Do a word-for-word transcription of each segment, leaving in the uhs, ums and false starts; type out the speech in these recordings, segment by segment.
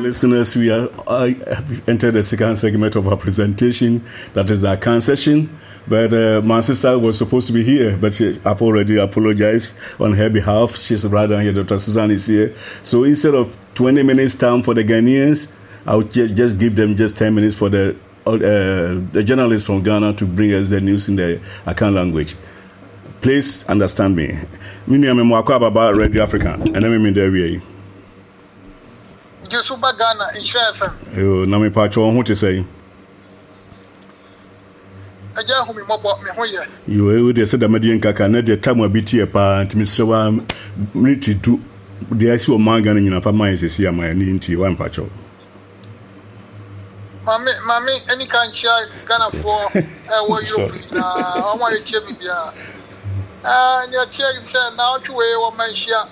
listeners, we are uh, have entered the second segment of our presentation. That is our account session. But uh, my sister was supposed to be here, but she, I've already apologized on her behalf. She's rather here. Doctor Susan is here. So instead of twenty minutes time for the Ghanaians, I'll just, just give them just ten minutes for the uh, the journalists from Ghana to bring us the news in the Akan language. Please understand me. Me am Mwako about Radio Africa, and I'm in the area. Just over Ghana in Share F M. You know me, Pacho. What to say? You would say the Median Kaka, not the time will be here, and Mister Wam, to do the I see a man in a family is here, my need to one Pacho. Mammy, Mammy, any kind share Ghana for a war you. I want to check me. And your check said now to a woman share.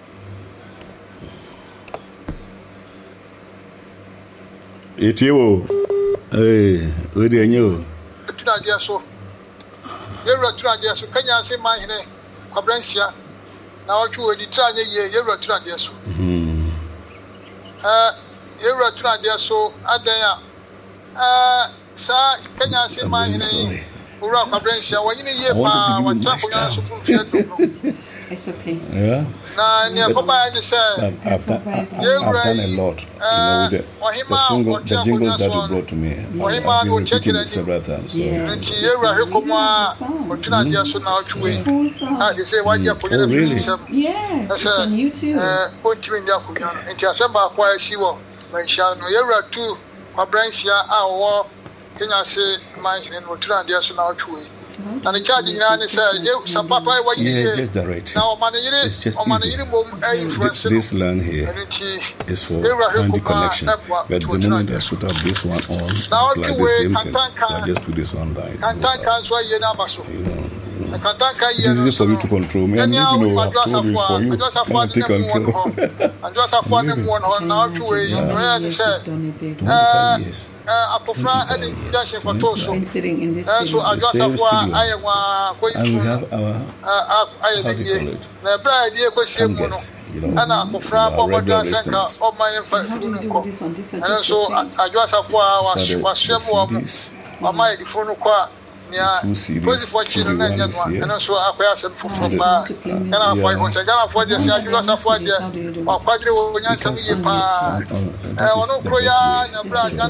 It's you. Hey, where do you? Dear so, you were trying to say, can you say my name? Cabrencia. Now you were trying to say, you were trying to say, hm. Uh, you were trying to so, Adaya. Uh, sir, can you say my name? Ura Cabrencia, when you hear what happened, it's okay. Yeah. Nah, near Papa, I said, I've, I've, I've, I've done a lot. You know, with the, the, single, the jingles that you brought to me. I've been repeating it several times. So. Yeah. And she ever come what I just now to win. As you say, why you put it Yes, it's on YouTube. Uh, put him in the and just about why she will. When she know you are two, my brains here are can I say, my name will try and just now to win. And the charging is said, some papa, what you yeah, just the right. Now, money it's just easy. This land here is for handy connection. But the moment I put up this one on, it's like the same thing. So I just put this one by. You know, it is easy for you to control me. And you know, I've told you it's for you. Now take control. And just a funny one on now to a young said, yes. I prefer any dancing for Toso. Sitting in this So I just have one. I am and we have our, I am the bride, dear question, and I'm a friend of my center of my infant. And so I just have one hour, was shame or my phone quite near watching and so I pass him for from bar. And I find once I got for this, I just have one year or Padre when I come here. I want to go and a brand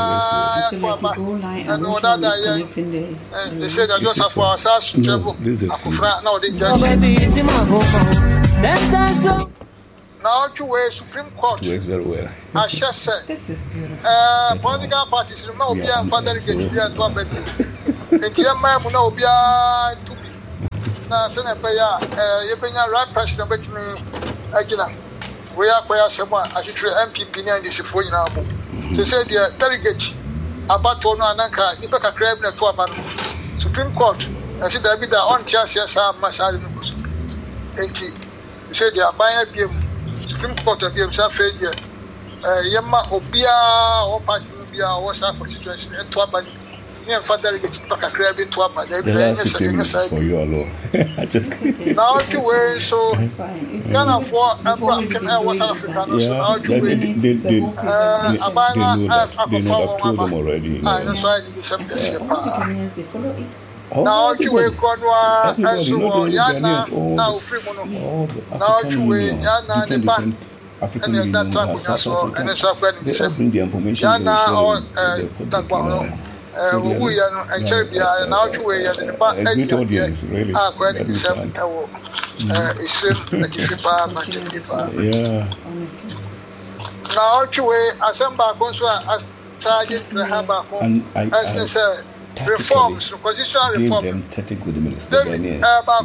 and all that. They said I just have for us to travel. Now they just now to wear Supreme Court. Works very well. I just said, this is beautiful. Uh, political parties will be a father get to be a two bedroom. And your man will now be a to be. Now, Senator, you've been a right person, but me again. We are quite someone as you try M P P and this for you now. So, say, the delegate about Tono and Anka, you better crab the two about Supreme Court. I said, I'll be the on chance, yes, I'm massaging. And he said, they are buying a game. Supreme Court of Games are failure. Yama Obia or Party Obia was our constitution and Twabani. Me and Father gets back a crab in Twaba. The last fifteen minutes for you alone. I just now to wait so Ghana for African West African. Yeah, they they they they know that they know I've told them already. That's why they follow it. Now to wait, Conwa, and so on. Yana, now free mono. Now to wait, Yana, the bank. African Union, South Africa, they all bring the information. Yana, or that one. We are and Serbia, now to wait, and the bank. A great audience, really. Ah, quite the same. It's simple, yeah. Now to wait, as some back as Sergeant Rahaba, and I said. Reforms, constitutional reform. Them tactic with the minister. Then, uh,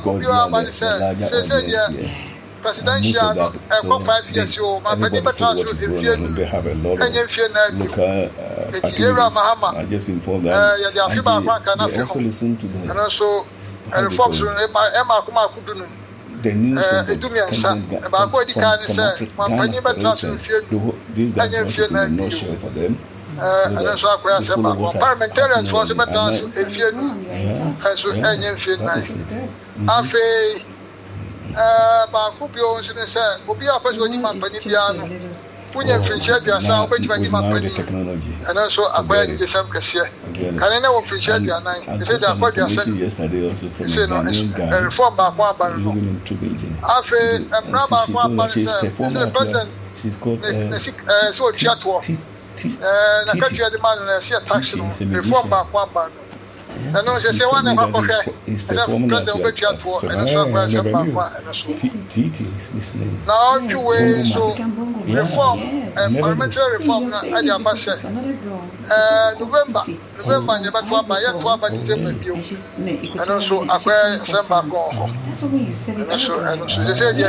presidential, uh, five years old, my baby, but also they have a lot of local activities. I just informed them. Uh, they also listen to them. And also, reforms, Emma Kuma Kudun. The news uh, from, the, from, the, from, from, from Africa, Ghana, for instance, the, these guys want to be no show for them. Uh, and then so I say, parliamentarians was about to if you know, so any if you know, Afe, uh, Bakupio, and say, will be a person when you man, Panipiano, when you're free share your sound, which might be my technology. And also, I'm going to some cashier. Can I know free share your nine? They said I got your son yesterday also from a reform back one banner. I've a brother one banner. The president, she's called uh, so chat walk. And I got you the man and I see a taxi reform back one banner. I know they say one of my pocket is performing at work and so much about Titi is listening. Now, two ways so reform and parliamentary reform at the ambassador. November, November, the Batwa by Yatwa December, and also acquire some back home. That's what you said. And so, and so they said,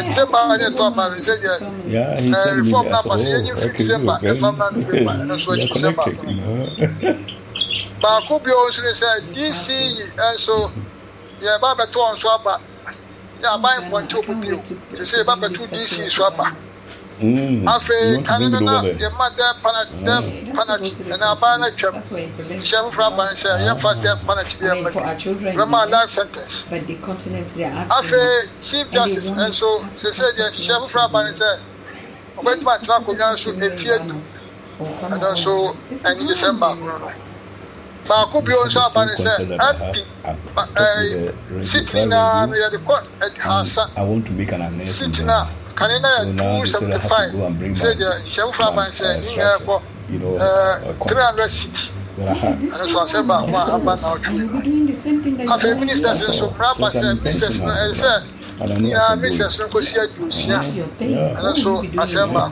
yeah, he said, reform number, December, and also connected, you know. But could be also said D C and so yeah, Baba two on swapper. Yeah, buying one two people. You say Baba two D C swapper. Afe Canada, your mother panati, and our banner chap. Shall from and say, young father panati For our children, my life sentence. but the continent they are asking. Afe Chief Justice, and so she said, yes, shall from and say, wait my truck will answer a fear to. And also, and December. But could be also about it. Sitting now, we are the court at Hassa. I want to make an announcement. Sitting now, Canada two seventy-five. Said the Shamfra and said, you know, three hundred six. And so I said, about one hour. I've a minister, so Prabha said, Missus said, yeah, Missus Nicosia, and also I said, about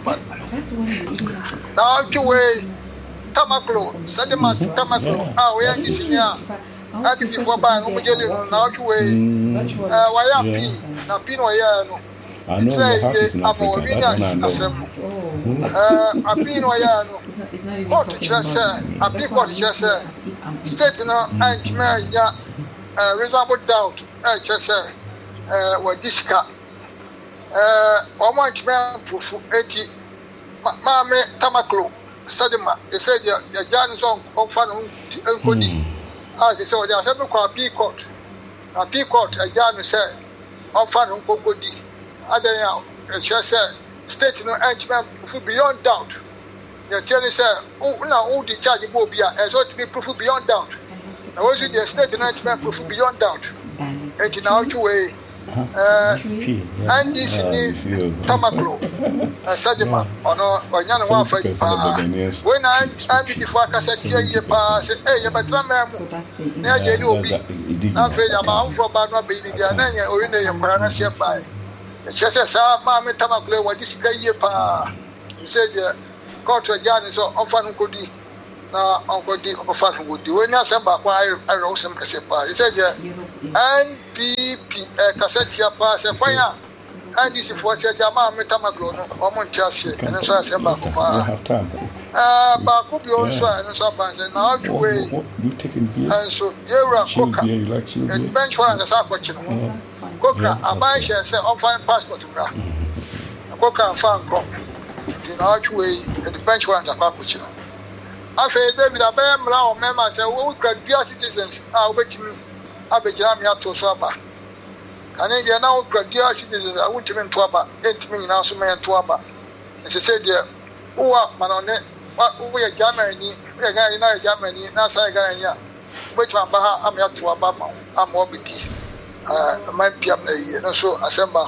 one. Now, two way. Tamaklo, Sadema Tamaklo, ah, we are using here. I think before buying Umujelli, now to way, uh, why am P, now Pino Yano. I know the heart is in Africa, that one I know. Uh, a Pino Yano. What to just say, a big what to just say. State no anti-man, ya, uh, reasonable doubt, I just say, uh, what this car. Uh, one much man for eighty, Mamma Tamaklo. Sadema, they said the Jan's on Fan Uncodi. As they said, there are several called P court. A P court, a Jan said, on Fan Uncodi. Other now, a church said, state no entry beyond doubt. The attorney said, oh, now all the charge will be as ought to be proof beyond doubt. I was in the state and entry proof beyond doubt. And in our way. Uh, and this is Tamaklo, Sadima, or no, or Yana Wafa. When I ended the Faka said, here, pass, eh, but Ramam, near J O B. I'm afraid about for Bana being the Anania or in the Paranasia by. The Chester, Mamma Tamaklo, what this year pa. He said, Culture Jan is often could be. Now, Uncle Dick of Fan would do. When I said, I wrote some Casepa. He said, N P P Cassetia pass a fire. And this is what Jama Metamaglo, or Monchassi, and so I said, I have time. Ah, Bakubi also, and so I said, now to way. You taking beer? And so, you're a cook. You like chill beer? And bench one and the Saquachin. Coca, a man shall say, on fine passport. Coca and fan crop. You know, to way, and the bench one and the Saquachin. I say, David, I bear now, Mamma said, oh, great dear citizens, I'll bet me, I'll be Jammy up to Swaba. And then now, great dear citizens, I went to me to Abba, eight me now, so man to Abba. And she said, dear, oh, man on it, what we are Germany, we are going to Germany, now say, Ganya, which one, Baha, I'm here to Abba, I'm more with you. Uh, my P M A, and so assemble.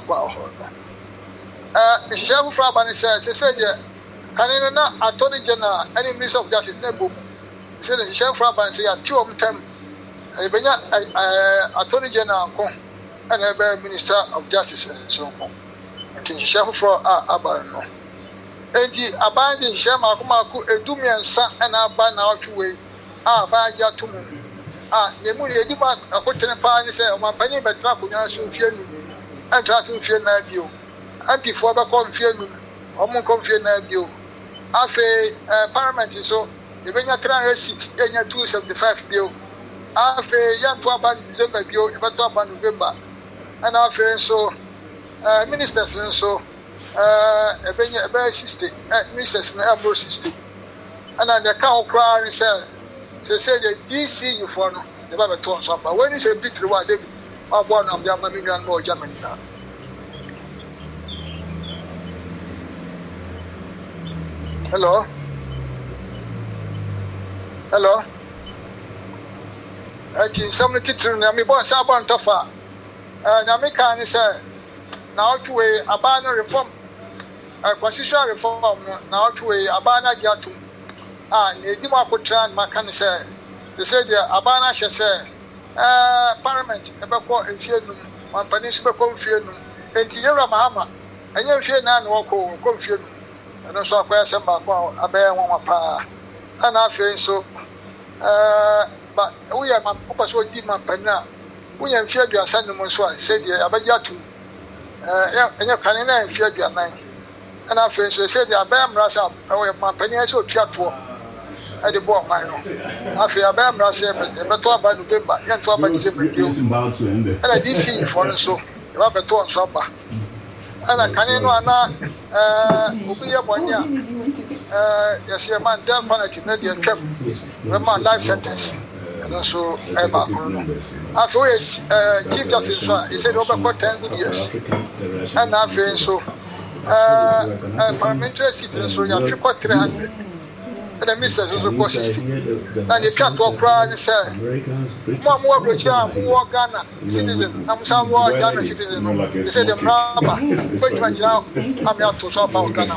Uh, Mister Fraban says, he said, can you not Attorney General, any Minister of Justice, Nebo? He said, Michelle Fraban say, two of them, Attorney General, and a Minister of Justice, and so on. And Michelle for Abano. And the abandoned Shama Kumaku, a Dumian son, and Abban out to way. Ah, by Yatumu. Ah, the Muni, a cotton pan, say, my penny, but not to fear me, and trust in fear my view. And before I come fear me, or more confident than you. After Parliament, so you bring a three six, then two seventy five bill. After young to about December bill, but about November. And after so, ministers and so, a bear system, ministers and elbow system. And then the cow cry and said, they said the D C you for the Baba Tons up. But when you say big reward, they are one of the American more Germany now. Hello. Hello. I think somebody teaching me boss about tofa. Uh, na me can say now to a abana reform, a constitutional reform. Now to a abana giatu. Ah, ne di mo akotra na can say. They say the abana she say. Uh, Parliament ebe ko enfie num, mampani se be ko enfie num. Enti yewra mahama. Enye enfie na na wo ko ko enfie num. Eno so akwa semba ko abe won pa. Ana afi so eh ba we are man ko so di mampani na. We are enfie aduasa num so a say the abaja tu. Eh enye kan na enfie aduanan. Ana afi so say the abe mrasa we mampani so tuato. I the boy mine. After a bam rush, but to about November, and to about December. And I did see for so. You have a torn supper. And I can't know now. Uh, Ubia Bonia. Uh, yes, your man, damn penalty, maybe a trip. My life sentence. And also, Emma. After which, uh, Chief Justice, he said over ten years. And I feel so. Uh, parliamentary citizens, so you have triple three hundred. And the minister was supposed to and the cat walk around and say, Mom, more Ghana citizen, I'm some more Ghana citizen. He said, the Rama, which one now, I'm out to solve our Ghana.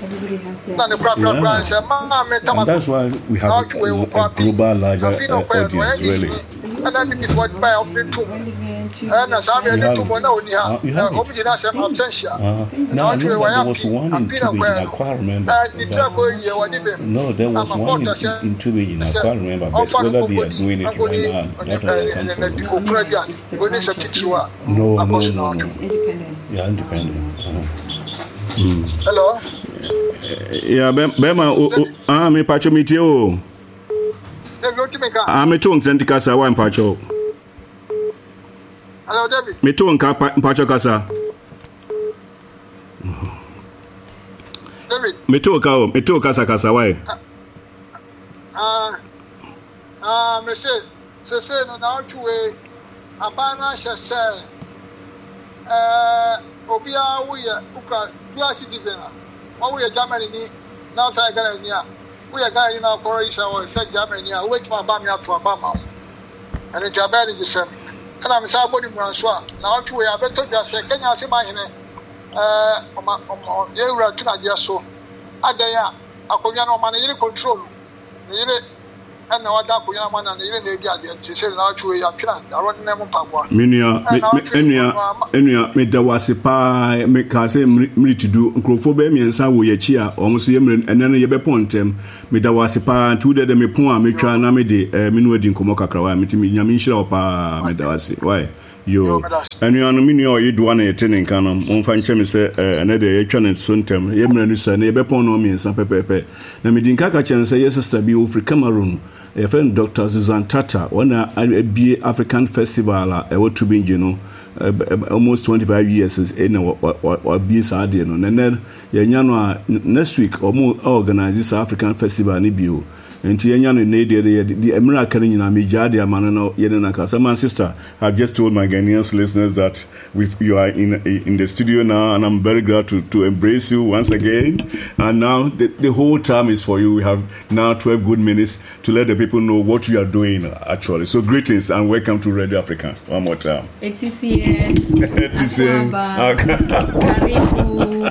And that's why we have a, a global larger uh, audience, really. And I think it's what by up the two. And as I'm able to know, you have some absentia. No, there was one in Tubing, I can't remember. No, there was one in, in Tubing, I can't remember. But whether they are doing it right now, not all come from. No, no, no, no. It's independent. Yeah, independent. Uh-huh. Mm. Hello? Yeah, Bema, ah, me pacho mitio. Ah, me tu nkenti kasa wa mpacho. Hello, David. Me tu nka mpacho kasa. David. Me tu ka, me tu kasa kasa wa. Ah, ah, me say, say say no na tu we abana she say. Eh, obia wo ye uka dual citizen. Wo ye Germany ni na say Ghana ni a. We are going in our corporation or said Germany, which my bam up to a bam. And it's a very good same. And I'm somebody Francois. Now, to a better just say, can you see my name? Uh, you are to not just so. Adaya, a Korean man, you control. And no other Korean man, and you didn't get she said, now to a plant. I wrote them on Papa. Minia, Enya, Enya, made the wasipa, make us say, me to do, Crophobia and Sawo Chia, almost yemen, and then you be pontem, made the wasipa, two de me poor, me try namedy, minuadin Komoka Krawa, meeting me Yamisha or Pa, Medawasi. Why? Yo, and you are Minio, you do one a tenning cannon, on fine chemise, another echan and suntem, Yemen, neighbor Pono me and some pepe. Namidinka can say, yes, sister, be over Cameroon. A friend, Doctor Susan Tata, one a B African festival, a what to be, you know, almost twenty-five years in or be Sardian. And then, Yanwa next week or more organize this African festival in Ibio. And Tiana the American in Amijadia Manano Yenaka. So my sister, I've just told my Ghanaian listeners that we you are in in the studio now, and I'm very glad to, to embrace you once again. And now the, the whole time is for you. We have now twelve good minutes to let the people know what you are doing actually. So greetings and welcome to Radio Africa one more time. It is here. It is here. Karibu.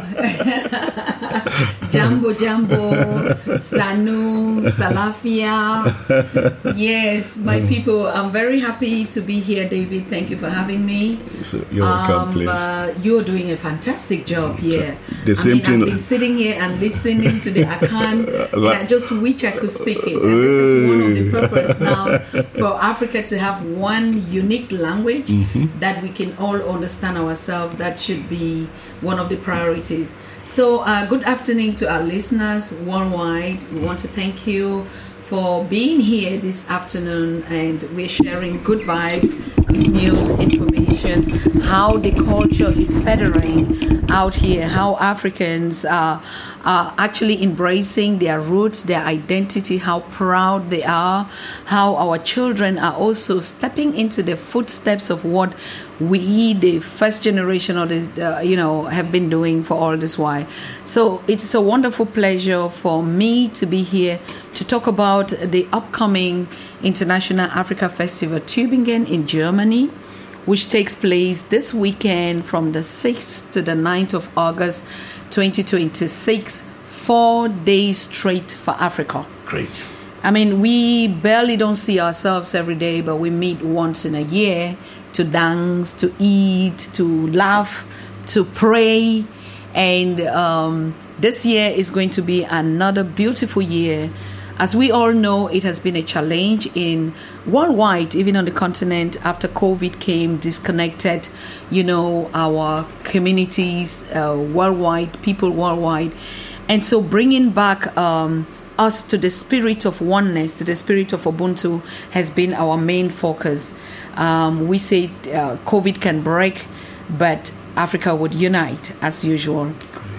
Jambo Jambo. Sanu. Salafia. Yes, my people, I'm very happy to be here, David. Thank you for having me. So you're welcome, um, please. Uh, you're doing a fantastic job here. The same I mean, thing. I've been sitting here and listening to the Akan, and I just wish I could speak it. And this is one of the purpose now for Africa to have one unique language mm-hmm. that we can all understand ourselves. That should be one of the priorities. So, uh, good afternoon to our listeners worldwide. We want to thank you for being here this afternoon, and we're sharing good vibes, news, information, how the culture is feathering out here, how Africans are, are actually embracing their roots, their identity, how proud they are, how our children are also stepping into the footsteps of what we, the first generation of the, uh, you know, have been doing for all this while. So it's a wonderful pleasure for me to be here to talk about the upcoming International Africa Festival Tübingen in Germany, which takes place this weekend from the sixth to the ninth of August twenty twenty-six, four days straight for Africa. Great. I mean, we barely don't see ourselves every day, but we meet once in a year to dance, to eat, to laugh, to pray. And um, this year is going to be another beautiful year. As we all know, it has been a challenge in worldwide, even on the continent, after COVID came, disconnected, you know, our communities uh, worldwide, people worldwide. And so bringing back um, us to the spirit of oneness, to the spirit of Ubuntu, has been our main focus. Um, we say uh, COVID can break, but Africa would unite as usual.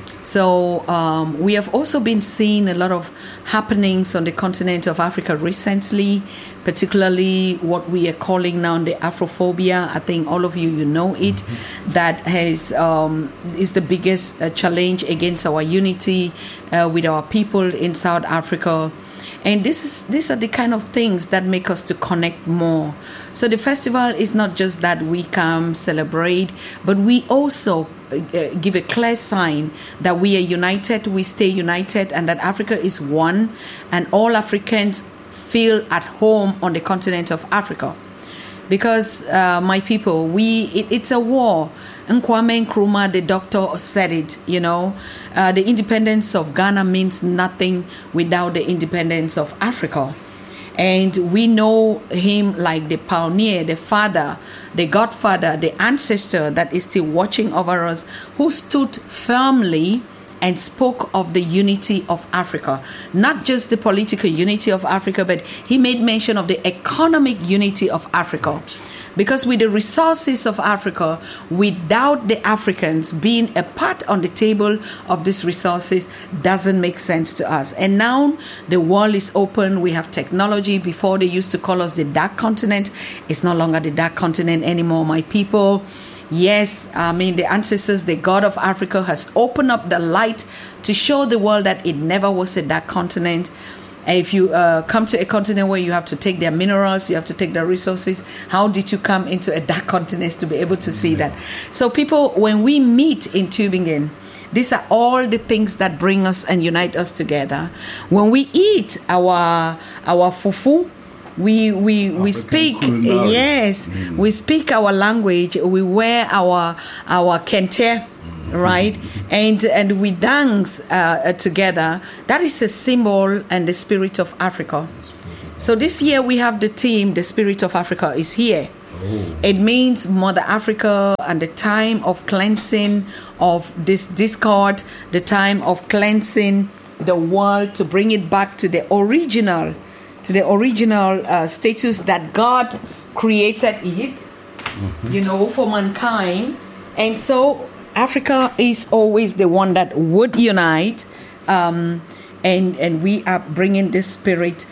So um, we have also been seeing a lot of happenings on the continent of Africa recently, particularly what we are calling now the Afrophobia. I think all of you, you know it. Mm-hmm. That has um, is the biggest uh, challenge against our unity uh, with our people in South Africa. And this is these are the kind of things that make us to connect more. So the festival is not just that we come celebrate, but we also uh, give a clear sign that we are united, we stay united, and that Africa is one, and all Africans feel at home on the continent of Africa. Because uh, my people, we it, it's a war. Kwame Nkrumah, the doctor, said it, you know. Uh, the independence of Ghana means nothing without the independence of Africa. And we know him like the pioneer, the father, the godfather, the ancestor that is still watching over us, who stood firmly and spoke of the unity of Africa. Not just the political unity of Africa, but he made mention of the economic unity of Africa. Because with the resources of Africa, without the Africans being a part on the table of these resources, doesn't make sense to us. And now the world is open. We have technology. Before they used to call us the dark continent. It's no longer the dark continent anymore, my people. Yes, I mean, the ancestors, the God of Africa has opened up the light to show the world that it never was a dark continent. And if you uh, come to a continent where you have to take their minerals, you have to take their resources, how did you come into a dark continent to be able to see that? So people, when we meet in Tübingen, these are all the things that bring us and unite us together. When we eat our our fufu, we we we speak culinary. Yes, mm. we speak our language. We wear our our kente. Right, and and we dance uh, together. That is a symbol and the spirit of Africa. So this year we have the theme, the spirit of Africa is here. Oh. It means Mother Africa and the time of cleansing of this discord, the time of cleansing the world to bring it back to the original, to the original uh, status that God created it, mm-hmm. you know, for mankind, and so. Africa is always the one that would unite, um, and and we are bringing this spirit.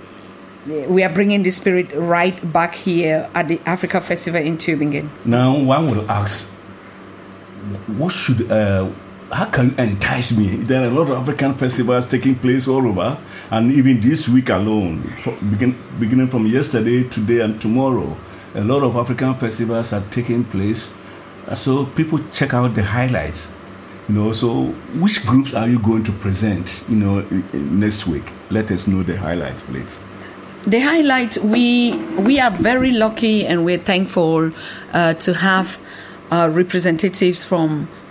We are bringing this spirit right back here at the Africa Festival in Tübingen. Now, one will ask, what should, uh, how can you entice me? There are a lot of African festivals taking place all over, and even this week alone, begin, beginning from yesterday, today, and tomorrow, a lot of African festivals are taking place. So people check out the highlights, you know. So which groups are you going to present, you know, next week? Let us know the highlights, please. The highlight, we we are very lucky and we're thankful uh, to have uh, representatives from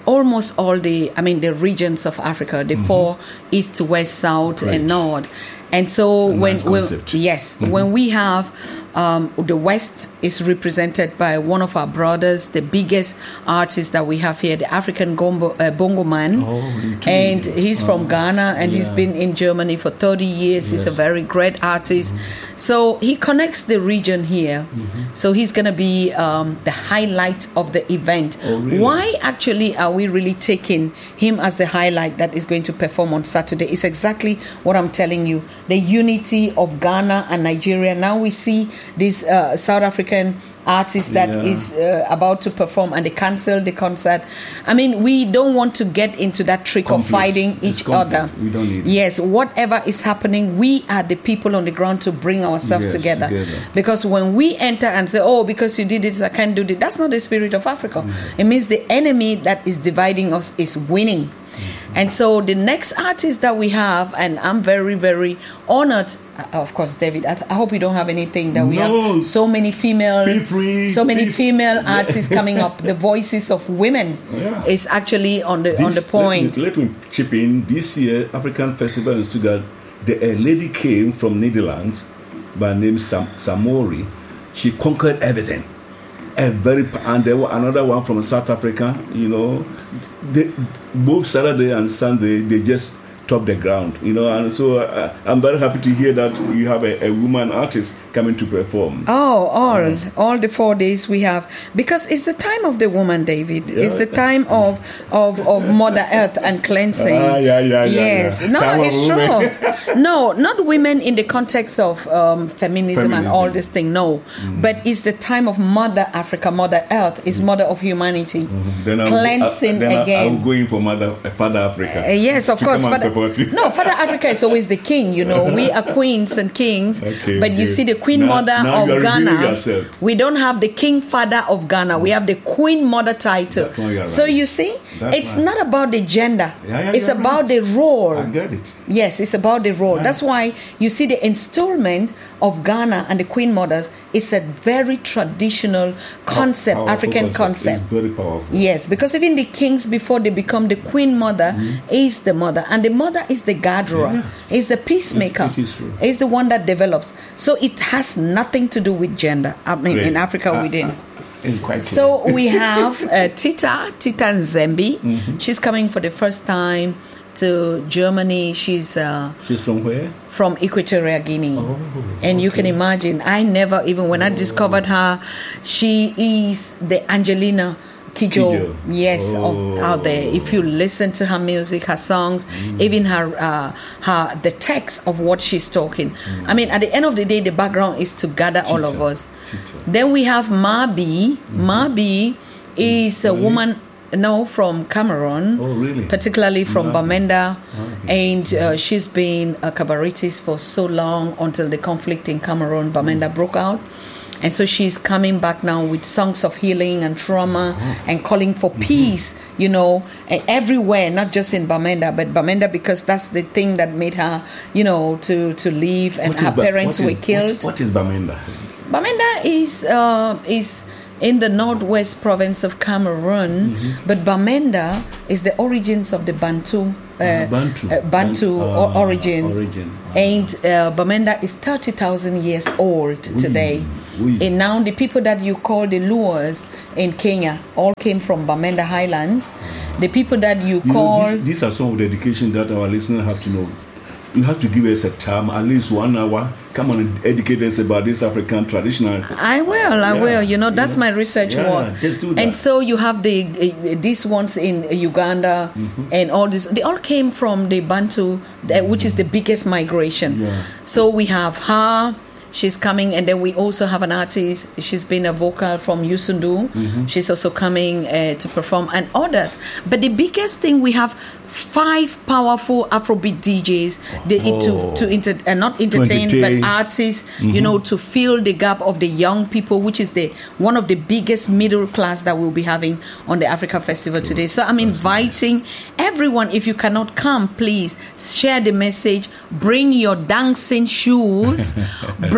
almost all the, I mean, the regions of Africa, the mm-hmm. four east, west, south, right. and north. And so a when, nice when yes, mm-hmm. when we have um, the West is represented by one of our brothers, the biggest artist that we have here, the African Gombo, uh, Bongo Man, oh, and he's oh. from Ghana, and yeah. he's been in Germany for thirty years. Yes. He's a very great artist. Mm-hmm. So he connects the region here. Mm-hmm. So he's going to be um, the highlight of the event. Oh, really? Why actually are we really taking him as the highlight that is going to perform on Saturday? It's exactly what I'm telling you. The unity of Ghana and Nigeria. Now we see this uh, South African artist that yeah. is uh, about to perform, and they cancel the concert. I mean, we don't want to get into that trick conflict. of fighting it's each conflict. other. We don't need it. Yes, whatever is happening, we are the people on the ground to bring ourselves yes, together. together. Because when we enter and say, oh, because you did this, I can't do this, that's not the spirit of Africa. Mm-hmm. It means the enemy that is dividing us is winning. Mm-hmm. And so the next artist that we have, and I'm very, very honored, uh, of course, David, I, th- I hope you don't have anything that we no. have so many female, Feel free. so many Feel female artists coming up. The voices of women yeah. is actually on the this, on the point. Let me, let me chip in. This year, African Festival in Stuttgart, the a lady came from Netherlands by name Sam, Samori. She conquered everything. A very and there were another one from South Africa. You know, they, both Saturday and Sunday they just top the ground. You know, and so uh, I'm very happy to hear that you have a, a woman artist coming to perform. Oh, all uh, all the four days we have, because it's the time of the woman, David. Yeah. It's the time of of of Mother Earth and cleansing. Ah, yeah, yeah, yes, yeah, yeah. no, time it's true. No, not women in the context of um, feminism, feminism and all this thing. No, mm. but it's the time of Mother Africa, Mother Earth is mm. Mother of humanity, mm-hmm. then cleansing then again. I'm going for Mother Father Africa. Uh, yes, of course. Father, no, Father Africa is always the king. You know, we are queens and kings, okay, but okay. you see the Queen now, Mother now of Ghana. We don't have the King Father of Ghana. We have the Queen Mother title. Right. So you see, That's it's right. not about the gender. Yeah, yeah, it's about right. the role. I get it. Yes, it's about the role. Yeah. That's why you see the installment of Ghana and the Queen Mothers is a very traditional concept, Powerful African concept. It's very powerful. Yes, because even the kings before they become the Queen Mother mm-hmm. is the mother, and the mother is the gatherer, yeah. is the peacemaker, it, it is true. is the one that develops. So it has nothing to do with gender. I mean, Great. in Africa uh, we didn't. Uh, It's quite so we have uh, Tita, Tita Nzembi. Mm-hmm. She's coming for the first time to Germany. She's uh, she's from where? From Equatorial Guinea. Oh, and okay. you can imagine, I never even, when oh. I discovered her, she is the Angelina Kidjo, Kidjo. yes, Oh. of, out there. If you listen to her music, her songs, mm. even her, uh, her, the text of what she's talking. Mm. I mean, at the end of the day, the background is to gather Tita. all of us. Tita. Then we have Mabi. Mm-hmm. Mabi is a really? woman. No, from Cameroon, oh, really? particularly from yeah. Bamenda, oh, and uh, she's been a cabaretist for so long until the conflict in Cameroon, Bamenda, mm. broke out. And so she's coming back now with songs of healing and trauma oh. and calling for mm-hmm. peace, you know, everywhere, not just in Bamenda, but Bamenda because that's the thing that made her, you know, to, to leave, and her ba- parents is, were killed. What, what is Bamenda? Bamenda is uh, is in the northwest province of Cameroon, mm-hmm. but Bamenda is the origins of the Bantu uh, uh, Bantu, uh, Bantu uh, origins, origin. and uh, Bamenda is thirty thousand years old today. Oui. And now the people that you call the Luos in Kenya all came from Bamenda Highlands. The people that you, you call... Know, these, these are some of the education that our listeners have to know. You have to give us a time, at least one hour. Come on and educate us about this African traditional. I will, I yeah. will. You know, that's yeah. my research yeah, work. Just do that. And so you have the uh, these ones in Uganda mm-hmm. and all this. They all came from the Bantu, uh, which is the biggest migration. Yeah. So we have her. She's coming, and then we also have an artist. She's been a vocal from Yusundu. Mm-hmm. She's also coming uh, to perform, and others. But the biggest thing, we have five powerful Afrobeat D Js they, oh. to to inter, uh, not entertain, entertain. but artists. Mm-hmm. You know, to fill the gap of the young people, which is the one of the biggest middle class that we'll be having on the Africa Festival today. So I'm That's inviting nice. everyone. If you cannot come, please share the message. Bring your dancing shoes. Bring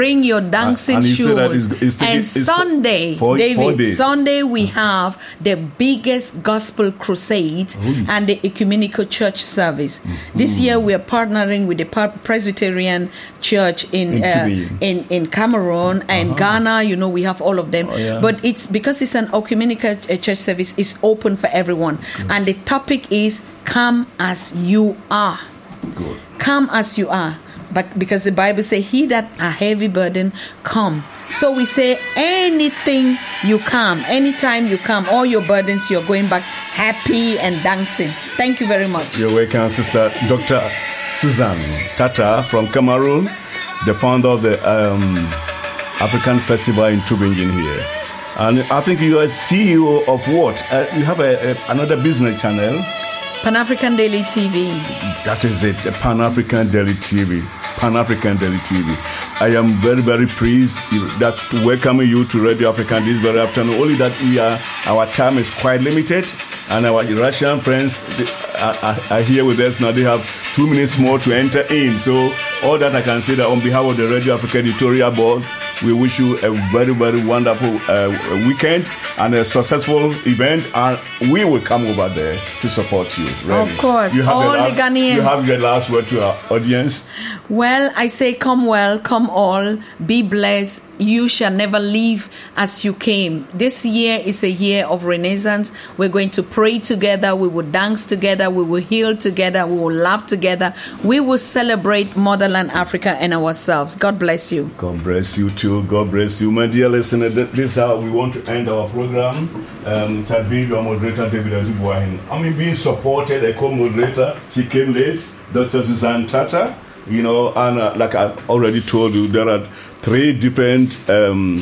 bring your dancing and, and shoes. It's, it's and it's Sunday, four, David, four days. Sunday we have the biggest gospel crusade Ooh. and the ecumenical church service. Mm-hmm. This year we are partnering with the Presbyterian Church in in, uh, in, in Cameroon and uh-huh. Ghana. You know, we have all of them. Oh, yeah. But it's because it's an ecumenical church service, it's open for everyone. Good. And the topic is come as you are. Good. Come as you are. But because the Bible says, he that are heavy burden, come. So we say, anything you come, anytime you come, all your burdens, you're going back happy and dancing. Thank you very much. You're welcome, Sister Doctor Susan Tata from Cameroon, the founder of the um, African Festival in Tübingen here. And I think you are C E O of what? Uh, you have a, a, another business channel? Pan-African Daily T V. That is it, Pan-African Daily T V. Pan-African Daily T V. I am very, very pleased that to welcome you to Radio Africa this very afternoon. Only that we are, our time is quite limited, and our Russian friends are, are, are here with us now. They have two minutes more to enter in. So all that I can say that on behalf of the Radio Africa editorial board, we wish you a very, very wonderful uh, weekend and a successful event, and we will come over there to support you. Really. Of course, you have all the, last, the Ghanaians. You have your last word to our audience. Well, I say come well, come all, be blessed. You shall never leave as you came. This year is a year of renaissance. We're going to pray together. We will dance together. We will heal together. We will laugh together. We will celebrate motherland Africa and ourselves. God bless you. God bless you too. God bless you. My dear listener, this is how we want to end our program. Um, it has been your moderator, David Adubuahin. I mean, being supported, a co-moderator. She came late, Doctor Susan Tata. You know, and uh, like I already told you, there are three different um,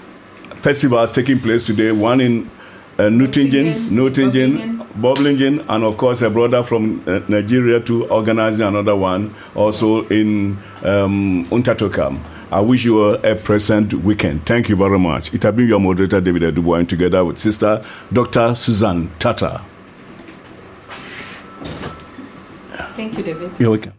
festivals taking place today. One in uh, Nottingham, Nottingham, Boblingen, and of course a brother from uh, Nigeria to organizing another one also in um, Untertokam. I wish you a pleasant weekend. Thank you very much. It has been your moderator, David Adubuahin, together with Sister Doctor Susan Tata. Thank you, David. You're welcome.